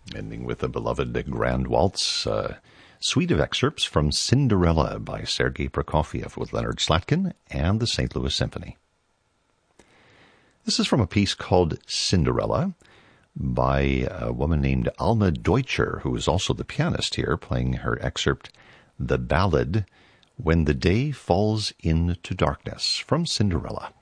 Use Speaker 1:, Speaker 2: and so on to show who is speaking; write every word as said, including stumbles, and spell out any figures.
Speaker 1: Ending with a beloved Grand Waltz, uh, suite of excerpts from Cinderella by Sergei Prokofiev with Leonard Slatkin and the Saint Louis Symphony. This is from a piece called Cinderella by a woman named Alma Deutscher, who is also the pianist here, playing her excerpt, The Ballad, When the Day Falls into Darkness, from Cinderella.